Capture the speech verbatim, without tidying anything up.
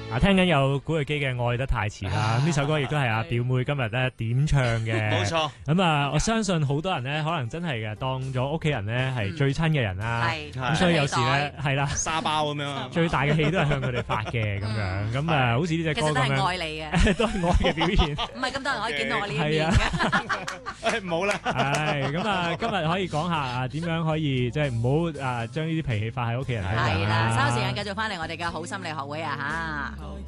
啊，聽緊有古巨基嘅《愛得太遲》啦，咁呢首歌亦都係阿表妹今日咧點唱嘅。 冇錯。 咁啊，我相信好多人咧，可能真係嘅當咗屋企人咧係最親嘅人啦。 係。 咁所以有時咧係啦， 沙包咁樣。 最大嘅氣都係向佢哋發嘅咁樣。咁啊，好似呢隻歌咁樣。 其實都係愛你嘅。 都係愛嘅表現。 唔係咁多人可以見到我呢一面係啊。 誒冇啦。 係咁啊，今日可以講下啊點樣可以即係唔好啊將呢啲脾氣發喺屋企人身上。 係啦，稍後時間繼續翻嚟我哋嘅好心理學會啊嚇。